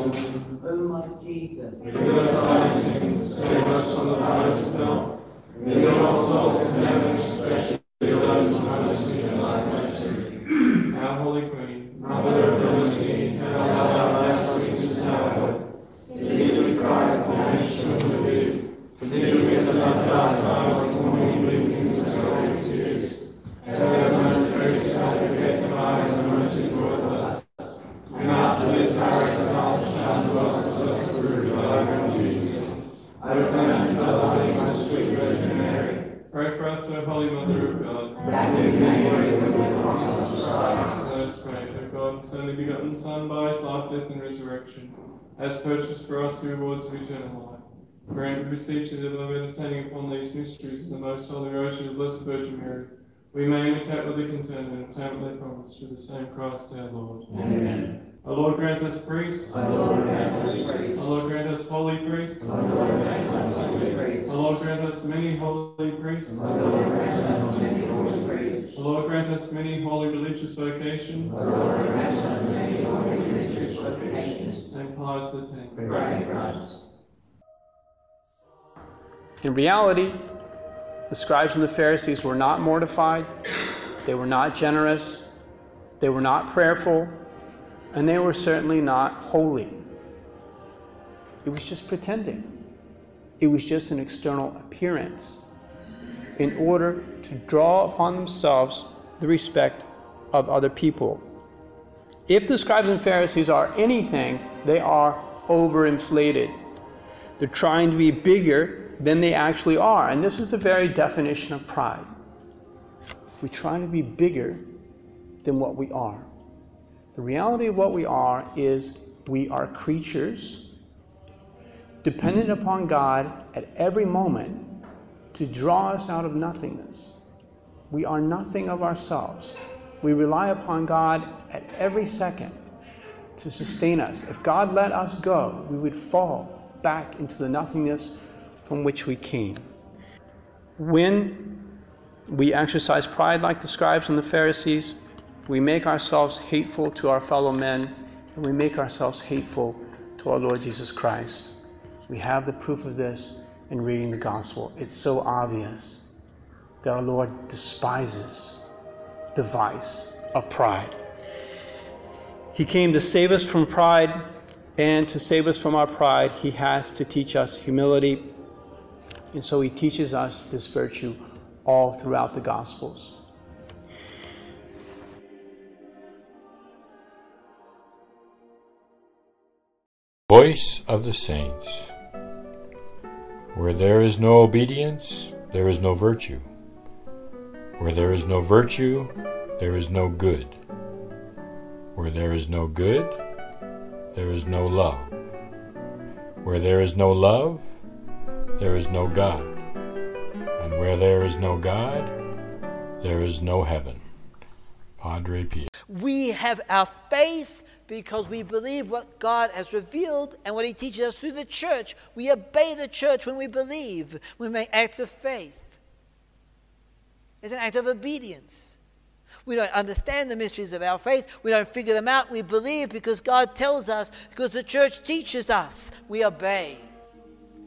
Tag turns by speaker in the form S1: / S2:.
S1: O my Jesus,
S2: forgive us our sins, save us from the fires of hell. Lead all souls to heaven, especially those who most need a life mercy. Our Holy Queen, Mother of Mercy, have our last sweetness now. Indeed, we cry for permission to thee. Forgive us our sins, morning, evening, and sorrow tears. Ever most gracious Advocate, arise in mercy towards us. And after this our exaltation unto us through thy Lord Jesus. I recommend to the Holy Most Sweet Virgin Mary. Pray for us, O Holy Mother of God,
S1: that we may live with the conscience of Christ.
S2: Let us pray that God, His only begotten Son, by His life, death, and resurrection, has purchased for us the rewards of eternal life. Grant, we beseech Thee, that by meditating upon these mysteries in the most holy rosary of the Blessed Virgin Mary, we may imitate what they contain and obtain what they promise through the same Christ our Lord.
S1: Amen.
S2: O Lord, grant us priests.
S1: O Lord, grant us priests.
S2: O Lord, grant us holy priests.
S1: O Lord, grant us holy priests.
S2: O Lord, grant us many holy priests.
S1: O Lord, grant us many holy priests.
S2: O Lord, grant us many holy religious vocations.
S1: O Lord, grant us many holy religious vocations.
S2: Saint Pius X,
S1: Pray for us.
S3: In reality, the scribes and the Pharisees were not mortified, they were not generous, they were not prayerful, and they were certainly not holy. It was just pretending. It was just an external appearance in order to draw upon themselves the respect of other people. If the scribes and Pharisees are anything, they are overinflated. They're trying to be bigger than they actually are. And this is the very definition of pride. We try to be bigger than what we are. The reality of what we are is we are creatures dependent upon God at every moment to draw us out of nothingness. We are nothing of ourselves. We rely upon God at every second to sustain us. If God let us go, we would fall back into the nothingness from which we came. When we exercise pride like the scribes and the Pharisees, we make ourselves hateful to our fellow men, and we make ourselves hateful to our Lord Jesus Christ. We have the proof of this in reading the gospel. It's so obvious that our Lord despises the vice of pride. He came to save us from pride, and to save us from our pride, He has to teach us humility. And so He teaches us this virtue all throughout the Gospels.
S4: Voice of the Saints. Where there is no obedience, there is no virtue. Where there is no virtue, there is no good. Where there is no good, there is no love. Where there is no love, there is no God. And where there is no God, there is no heaven. Padre Pio.
S5: We have our faith because we believe what God has revealed and what He teaches us through the church. We obey the church when we believe. We make acts of faith. It's an act of obedience. We don't understand the mysteries of our faith. We don't figure them out. We believe because God tells us, because the church teaches us. We obey.